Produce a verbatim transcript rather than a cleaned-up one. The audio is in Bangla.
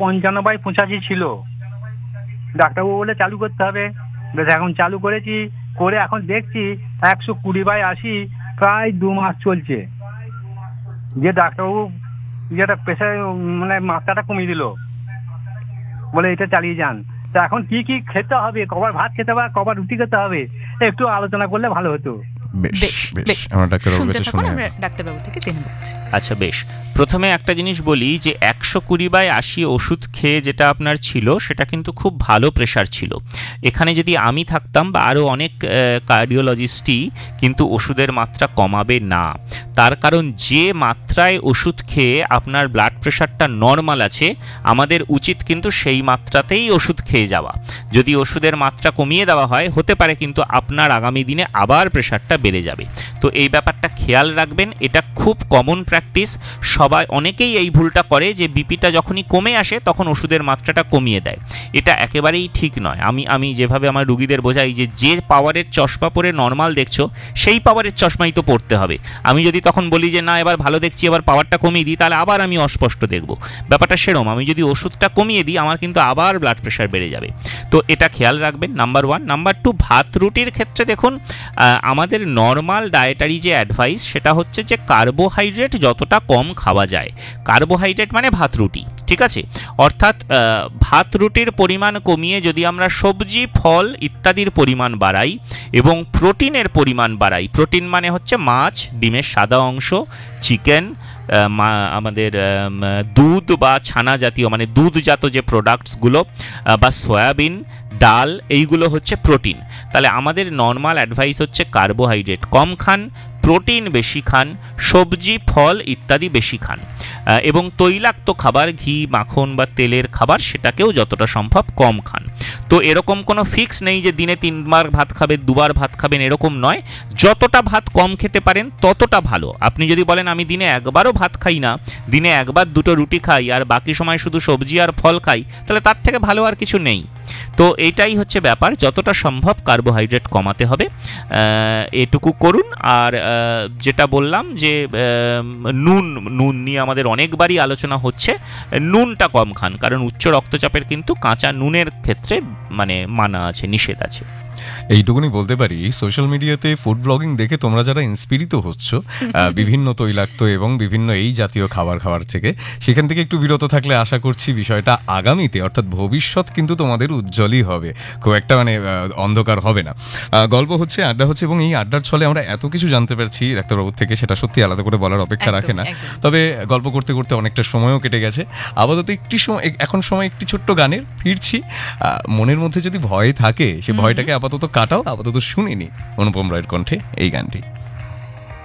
পঞ্চান্ন বাই পঁচাশি ছিল, ডাক্তারবাবু বলে চালু করতে হবে। বেশ, এখন চালু করেছি, করে এখন দেখছি একশো কুড়ি বাই আশি, প্রায় দু মাস চলছে। যে ডাক্তারবাবু যেটা প্রেশার মানে মাত্রাটা কমিয়ে দিল, বলে এটা চালিয়ে যান। তা এখন কি কি খেতে হবে, কবার ভাত খেতে হবে, কবার রুটি খেতে হবে, একটু আলোচনা করলে ভালো হতো। আচ্ছা বেশ, প্রথমে একটা জিনিস বলি যে একশো কুড়ি বাই আশি ওষুধ খেয়ে যেটা আপনার ছিল সেটা কিন্তু খুব ভালো প্রেশার ছিল। এখানে যদি আমি থাকতাম বা আরও অনেক কার্ডিওলজিস্টই কিন্তু ওষুধের মাত্রা কমাবে না। তার কারণ যে মাত্রায় ওষুধ খেয়ে আপনার ব্লাড প্রেশারটা নর্মাল আছে, আমাদের উচিত কিন্তু সেই মাত্রাতেই ওষুধ খেয়ে যাওয়া। যদি ওষুধের মাত্রা কমিয়ে দেওয়া হয়, হতে পারে কিন্তু আপনার আগামী দিনে আবার প্রেশারটা বেড়ে যাবে। তো এই ব্যাপারটা খেয়াল রাখবেন, এটা খুব কমন প্র্যাকটিস। সবাই অনেকেই এই ভুলটা করে যে বিপিটা যখনই কমে আসে তখন ওষুধের মাত্রাটা কমিয়ে দেয়। এটা একেবারেই ঠিক নয়। আমি আমি যেভাবে আমার রুগীদের বোঝাই যে যে পাওয়ারের চশমা পরে নর্মাল দেখছো সেই পাওয়ারের চশমাই তো পড়তে হবে। আমি যদি তখন বলি যে না এবার ভালো দেখছি, এবার পাওয়ারটা কমিয়ে দিই, তাহলে আবার আমি অস্পষ্ট দেখব। ব্যাপারটা সেরকম, আমি যদি ওষুধটা কমিয়ে দিই আমার কিন্তু আবার ব্লাড প্রেশার বেড়ে যাবে। তো এটা খেয়াল রাখবেন, নাম্বার ওয়ান। নাম্বার টু, ভাত রুটির ক্ষেত্রে দেখুন আমাদের নর্মাল ডায়েটারি যে অ্যাডভাইস সেটা হচ্ছে যে কার্বোহাইড্রেট যতটা কম খাওয়া যায়। কার্বোহাইড্রেট মানে ভাত রুটি, ঠিক আছে? অর্থাৎ ভাত রুটির পরিমাণ কমিয়ে যদি আমরা সবজি ফল ইত্যাদির পরিমাণ বাড়াই এবং প্রোটিনের পরিমাণ বাড়াই, প্রোটিন মানে হচ্ছে মাছ, ডিমের সাদা অংশ, চিকেন, আমাদের দুধ বা ছানা জাতীয় মানে দুধজাত যে প্রোডাক্টসগুলো বা সয়াবিন, ডাল, এইগুলো হচ্ছে প্রোটিন। তাহলে আমাদের নর্মাল অ্যাডভাইস হচ্ছে কার্বোহাইড্রেট কম খান, প্রোটিন বেশি খান, সবজি ফল ইত্যাদি বেশি খান, এবং তৈলাক্ত খাবার ঘি মাখন বা তেলের খাবার সেটাকেও যতটা সম্ভব কম খান। তো এরকম কোনো ফিক্স নেই যে দিনে তিনবার ভাত খাবেন, দুবার ভাত খাবেন, এরকম নয়। যতটা ভাত কম খেতে পারেন ততটা ভালো। আপনি যদি বলেন আমি দিনে একবারও ভাত খাই না, দিনে একবার দুটো রুটি খাই আর বাকি সময় শুধু সবজি আর ফল খাই, তাহলে তার থেকে ভালো আর কিছু নেই। তো এইটাই হচ্ছে ব্যাপার, যতটা সম্ভব কার্বোহাইড্রেট কমাতে হবে, এটুকু করুন। আর যেটা বললাম যে নুন নুন নিয়ে আমাদের অনেকবারই আলোচনা হচ্ছে, নুনটা কম খান, কারণ উচ্চ রক্তচাপের কিন্তু কাঁচা নুনের ক্ষেত্রে মানে মানা আছে, নিষেধ আছে। এইটুকুনি বলতে পারি, সোশ্যাল মিডিয়াতে ফুড ব্লগিং দেখে তোমরা যারা ইন্সপিরিত হচ্ছ বিভিন্ন তৈলাক্ত এবং বিভিন্ন এই জাতীয় খাবার খাওয়ার থেকে, সেখান থেকে একটু বিরত থাকলে আশা করছি বিষয়টা আগামীতে অর্থাৎ ভবিষ্যৎ কিন্তু তোমাদের উজ্জ্বলই হবে, খুব একটা মানে অন্ধকার হবে না। গল্প হচ্ছে, আড্ডা হচ্ছে, এবং এই আড্ডার ছলে আমরা এত কিছু জানতে পারছি ডাক্তারবাবুর থেকে, সেটা সত্যি আলাদা করে বলার অপেক্ষা রাখে না। তবে গল্প করতে করতে অনেকটা সময়ও কেটে গেছে। আপাতত একটি সময়, এখন সময় একটি ছোট্ট গানের, ফিরছি। মনের মধ্যে যদি ভয় থাকে সে ভয়টাকে আপাতত কাটাও, আপাতত শুনিনি অনুপম রায়ের কণ্ঠে এই গানটি।